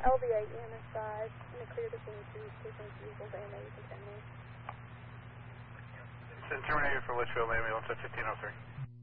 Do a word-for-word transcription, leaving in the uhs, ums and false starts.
L B A E M S five, in the clear the scene to station vehicles and A contamination. Send Terminator for Litchfield, Miami, one seven fifteen oh three.